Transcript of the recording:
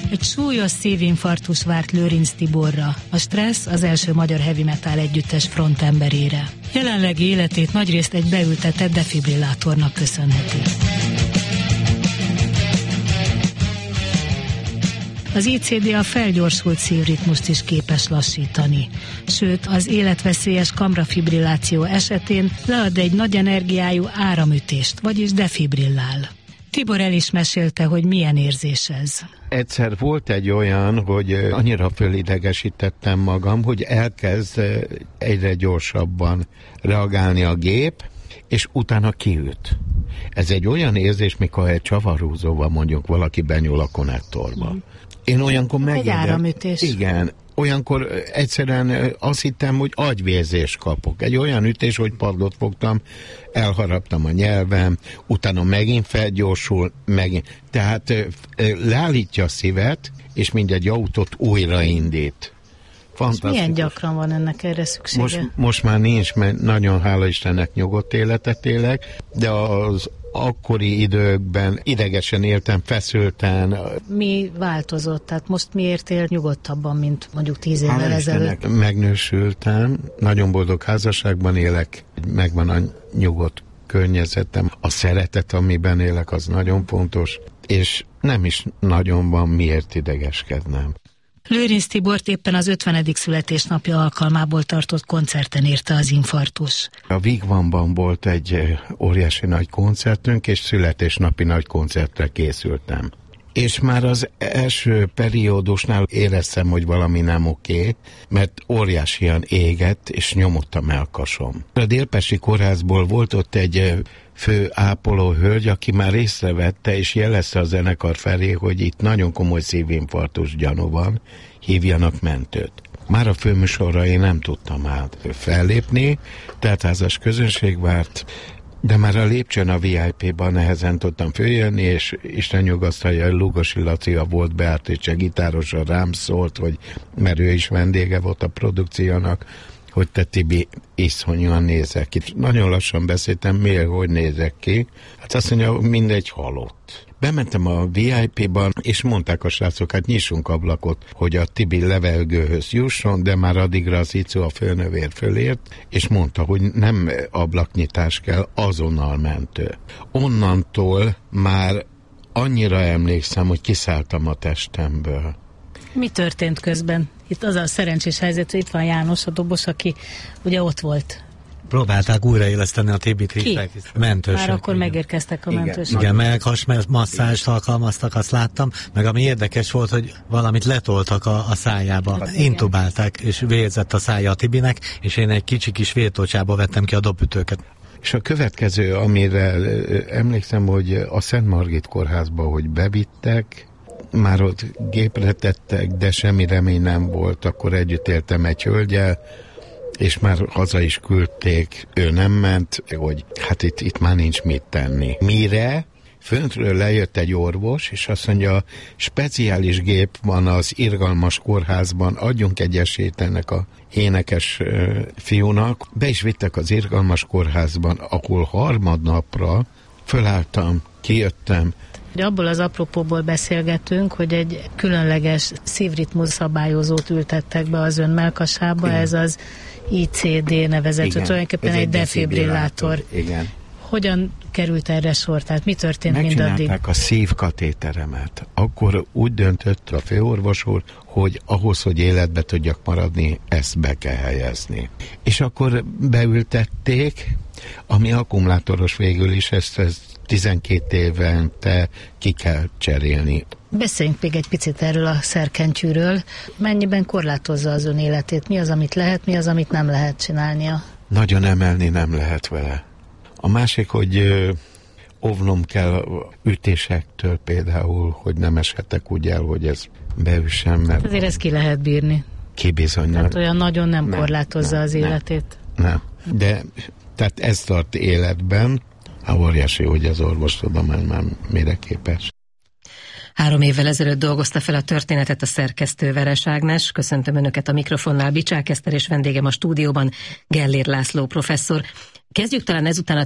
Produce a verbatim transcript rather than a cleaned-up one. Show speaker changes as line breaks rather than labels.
Egy súlyos szívinfarktus várt Lőrinc Tiborra, a Stressz az első magyar heavy metal együttes frontemberére. Jelenlegi életét nagyrészt egy beültetett defibrillátornak köszönheti. Az i cé dé a felgyorsult szívritmust is képes lassítani, sőt az életveszélyes kamrafibrilláció esetén lead egy nagy energiájú áramütést, vagyis defibrillál. Tibor el is mesélte, hogy milyen érzés ez.
Egyszer volt egy olyan, hogy annyira fölidegesítettem magam, hogy elkezd egyre gyorsabban reagálni a gép, és utána kiüt. Ez egy olyan érzés, mikor egy csavarhúzóval mondjuk valaki benyúl a konnektorba. Mm. Én olyankor megérdem.
Egy áramütés.
Igen. Olyankor egyszerűen azt hittem, hogy agyvérzést kapok. Egy olyan ütés, hogy padlót fogtam, elharaptam a nyelvem, utána megint felgyorsul, megint. Tehát leállítja a szívet, és mindegy autót újraindít.
Milyen gyakran van ennek erre szüksége?
Most, most már nincs, mert nagyon hála Istennek nyugodt életet élek, de az akkori időkben idegesen éltem, feszülten.
Mi változott? Tehát most miért él nyugodtabban, mint mondjuk tíz évvel
hála
ezelőtt?
Istennek megnősültem, nagyon boldog házasságban élek, megvan a nyugodt környezetem. A szeretet, amiben élek, az nagyon fontos, és nem is nagyon van miért idegeskednem.
Lőrinc Tibort éppen az ötvenedik születésnapja alkalmából tartott koncerten érte az infarktus.
A Vigvamban volt egy óriási nagy koncertünk, és születésnapi nagy koncertre készültem. És már az első periódusnál éreztem, hogy valami nem oké, mert óriásian égett, és nyomott a mellkasom. A Délpesti Kórházból volt ott egy fő ápoló hölgy, aki már észrevette, és jelezte a zenekar felé, hogy itt nagyon komoly szívinfarktus gyanú van, hívjanak mentőt. Már a főműsorra én nem tudtam át fellépni, teltházas közönség várt, de már a lépcsőn a vé i pé-ban nehezen tudtam följönni, és Isten nyugasztalja, Lugosi Laci, a volt Beatrice gitárosa rám szólt, hogy, mert ő is vendége volt a produkciónak, hogy te Tibi, iszonyúan nézek ki. Nagyon lassan beszéltem, miért, hogy nézek ki. Hát azt mondja, mindegy halott. Bementem a vé i pé-ban, és mondták a srácok, hát nyissunk ablakot, hogy a Tibi levegőhöz jusson, de már addigra az Icu, a főnövér fölért, és mondta, hogy nem ablaknyitás kell, azonnal mentő. Onnantól már annyira emlékszem, hogy kiszálltam a testemből.
Mi történt közben? Itt az a szerencsés helyzet, hogy itt van János, a dobos, aki ugye ott volt.
Próbálták újraéleszteni a Tibit.
Ki?
Mentősök.
Már akkor igen. Megérkeztek a
igen.
mentősök.
Igen, melkhasmasszást alkalmaztak, azt láttam, meg ami érdekes volt, hogy valamit letoltak a, a szájába. Hát, intubálták, és vérzett a szája a Tibinek, és én egy kicsi kis vértocsába vettem ki a dobütőket.
És a következő, amire emlékszem, hogy a Szent Margit kórházba, hogy bevittek, már ott gépre tettek, de semmi remény nem volt, akkor együtt éltem egy hölgyel, és már haza is küldték, ő nem ment, hogy hát itt, itt már nincs mit tenni. Mire föntről lejött egy orvos, és azt mondja, speciális gép van az irgalmas kórházban, adjunk egy esélyt ennek a énekes uh, fiúnak. Be is vittek az irgalmas kórházban, ahol harmadnapra fölálltam, kijöttem.
Abból az apropóból beszélgetünk, hogy egy különleges szívritmus szabályozót ültettek be az ön mellkasába, ez az i cé dé nevezetű, tulajdonképpen egy, egy defibrillátor.
Igen.
Hogyan került erre sor? Tehát mi történt mindaddig?
Megcsinálták a szívkatéteremet. Akkor úgy döntött a főorvos úr, hogy ahhoz, hogy életbe tudjak maradni, ezt be kell helyezni. És akkor beültették, ami akkumulátoros végül is, ezt, ezt tizenkét évente ki kell cserélni.
Beszéljünk még egy picit erről a szerkentyűről. Mennyiben korlátozza az ön életét? Mi az, amit lehet, mi az, amit nem lehet csinálnia?
Nagyon emelni nem lehet vele. A másik, hogy ö, óvnom kell ütésektől például, hogy nem eshetek úgy el, hogy ez beüssem. Mert
azért ezt ki lehet bírni.
Ki bizony.
Tehát olyan nagyon nem, nem korlátozza nem, az életét.
Nem, nem. De tehát ez tart életben. Hát óriási, hogy az orvostudomány már mire képes.
Három évvel ezelőtt dolgozta fel a történetet a szerkesztő Veres Ágnes. Köszöntöm Önöket a mikrofonnál, Bicsák Eszter, és vendégem a stúdióban Gellér László professzor. Kezdjük talán ezután a